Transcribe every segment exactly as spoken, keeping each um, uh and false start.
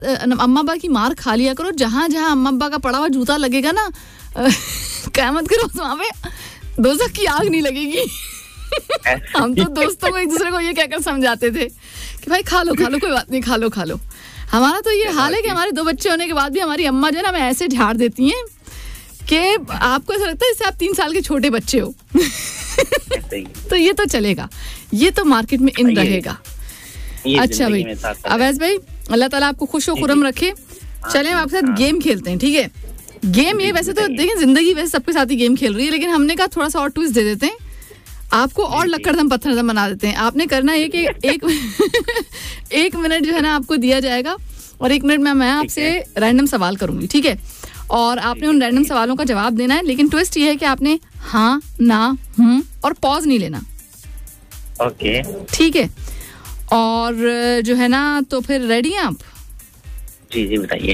अम्मा अब्बा की मार खा लिया करो, जहाँ जहाँ अम्मा अब्बा का पड़ा हुआ जूता लगेगा ना, क़यामत के रोज़ वहाँ पे दोज़ख की आग नहीं लगेगी। हम तो दोस्तों को एक दूसरे को ये कहकर समझाते थे कि भाई खा लो खा लो, कोई बात नहीं, खा लो खा लो। हमारा तो ये हाल है कि हमारे दो बच्चे होने के बाद भी हमारी अम्मा जो है ना हमें ऐसे झाड़ देती हैं कि आपको ऐसा लगता है जैसे आप तीन साल के छोटे बच्चे हो। तो ये तो चलेगा, ये तो मार्केट में इन रहेगा। अच्छा भाई अवैस भाई, अल्लाह ताला आपको खुश व खुर्रम रखे। चलें हम आपके साथ गेम खेलते हैं, ठीक है? गेम ये वैसे तो देखें जिंदगी वैसे सबके साथ ही गेम खेल रही है, लेकिन हमने कहा थोड़ा सा और ट्विस्ट दे देते हैं, आपको और लक्कड़दम पत्थरदम बना देते हैं। आपने करना है कि एक एक मिनट जो है ना आपको दिया जाएगा और एक मिनट में मैं आपसे रैंडम सवाल करूंगी, ठीक है? और आपने उन रैंडम सवालों का जवाब देना है, लेकिन ट्विस्ट ये है कि आपने हाँ ना हूँ और पॉज नहीं लेना। ओके ठीक है? और जो है ना तो फिर रेडी हैं आप? जी जी बताइए।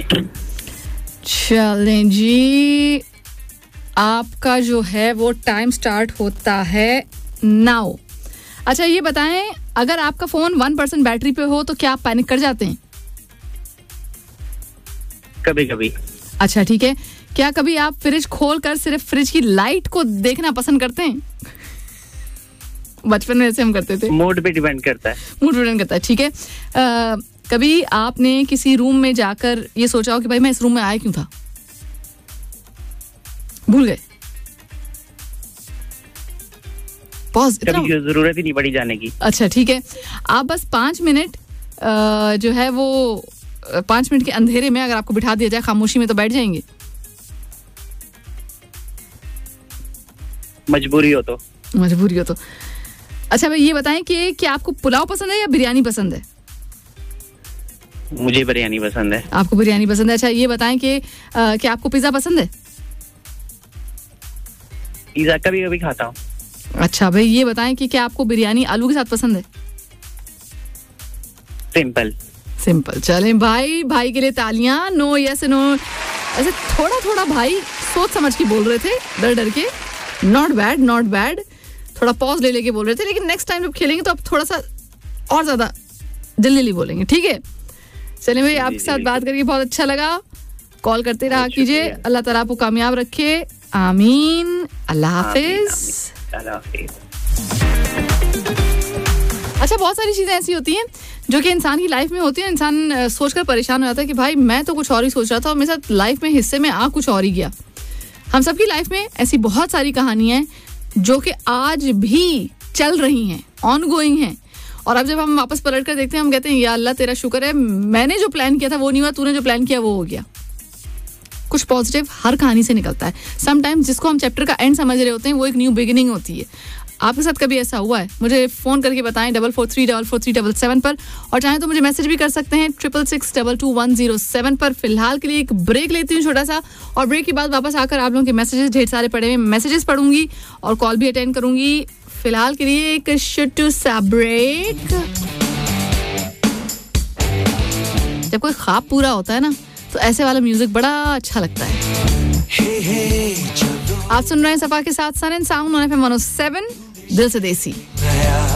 चलें जी, आपका जो है वो टाइम स्टार्ट होता है नाउ। अच्छा ये बताएं, अगर आपका फोन वन परसेंट बैटरी पे हो तो क्या आप पैनिक कर जाते हैं? कभी कभी। अच्छा ठीक है, क्या कभी आप फ्रिज खोल कर सिर्फ फ्रिज की लाइट को देखना पसंद करते हैं? बचपन में ऐसे हम करते थे। मूड पे डिपेंड करता है। मूड पे डिपेंड करता है, ठीक है। आ, कभी आपने किसी रूम में जाकर ये सोचा हो कि भाई मैं इस रूम में आया क्यों था? भूल गए? पॉज। कभी जरूरत ही नहीं पड़ी जाने की। अच्छा ठीक है, आप बस पांच मिनट जो है वो पांच मिनट के अंधेरे में अगर आपको बिठा दिया जाए खामोशी में तो बैठ जाएंगे? मजबूरी हो तो। मजबूरी हो तो। अच्छा भाई ये बताएं कि क्या आपको पुलाव पसंद है या बिरयानी पसंद है? मुझे बिरयानी पसंद है। आपको बिरयानी पसंद है। अच्छा ये बताएं कि क्या आपको पिज्जा पसंद है? पिज्जा कभी कभी खाता हूँ। अच्छा भाई ये बताएं कि क्या आपको बिरयानी आलू के साथ पसंद है? Simple simple. चलें भाई, भाई के लिए तालियां। नो यस नो, ऐसे थोड़ा थोड़ा भाई सोच समझ के बोल रहे थे, डर डर के। नॉट बैड नॉट बैड, थोड़ा पॉज ले लेके बोल रहे थे, लेकिन नेक्स्ट टाइम जब खेलेंगे तो आप थोड़ा सा और ज्यादा जल्दी जल्दी बोलेंगे, ठीक है? चलें भाई, आपके साथ बात करके बहुत अच्छा लगा। कॉल करते रहा कीजिए। अल्लाह ताला आपको कामयाब रखे। आमीन। अल्लाह हाफिज। अच्छा बहुत सारी चीजें ऐसी होती हैं जो कि इंसान की लाइफ में होती है, इंसान सोचकर परेशान हो जाता है कि भाई मैं तो कुछ और ही सोच रहा था और मेरे साथ लाइफ में हिस्से में आ कुछ और ही गया। हम सबकी लाइफ में ऐसी बहुत सारी कहानियां हैं जो कि आज भी चल रही हैं, ऑन गोइंग हैं, और अब जब हम वापस पलट कर देखते हैं हम कहते हैं या अल्लाह तेरा शुक्र है, मैंने जो प्लान किया था वो नहीं हुआ, तूने जो प्लान किया वो हो गया। कुछ पॉजिटिव हर कहानी से निकलता है। समटाइम्स जिसको हम चैप्टर का एंड समझ रहे होते हैं वो एक न्यू बिगिनिंग होती है। आपके साथ कभी ऐसा हुआ है? मुझे फोन करके बताएं double four three double four three double seven पर, और चाहे तो मुझे मैसेज भी कर सकते हैं triple six double two one zero seven पर। फिलहाल के लिए एक ब्रेक लेती हूँ छोटा सा, और ब्रेक के बाद वापस आकर आप लोगों के मैसेजेस, ढेर सारे पड़े हुए मैसेजेस पढ़ूंगी और कॉल भी अटेंड करूंगी। फिलहाल के लिए एक छोटू सा ब्रेक। जब कोई ख्वाब पूरा होता है ना तो ऐसे वाला म्यूजिक बड़ा अच्छा लगता है। आप सुन रहे हैं सफा के साथ सन and sound on FM one O seven, दिल से देसी।